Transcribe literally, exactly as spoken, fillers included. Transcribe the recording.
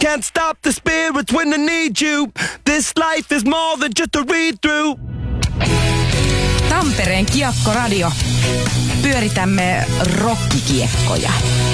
Can't stop the spirits when I need you. This life is more than just a read-through. Tampereen Kiekko Radio. Pyöritämme rokkikiekkoja.